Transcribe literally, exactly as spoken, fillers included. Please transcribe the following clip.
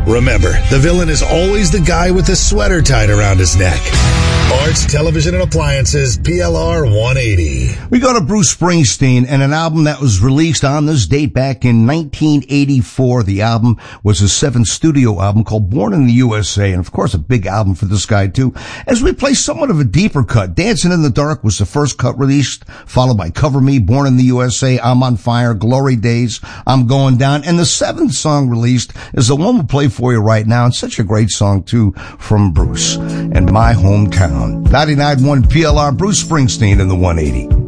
Remember, the villain is always the guy with the sweater tied around his neck. Parts, television, and appliances, P L R one eighty. We go to Bruce Springsteen and an album that was released on this date back in nineteen eighty-four. The album was his seventh studio album called Born in the U S A, and of course a big album for this guy too. As we play somewhat of a deeper cut, Dancing in the Dark was the first cut released, followed by Cover Me, Born in the U S A, I'm on Fire, Glory Days, I'm Going Down, and the seventh song released is the one we'll play for you right now, and such a great song too from Bruce and My Hometown. ninety-nine point one P L R, Bruce Springsteen in the one eighty.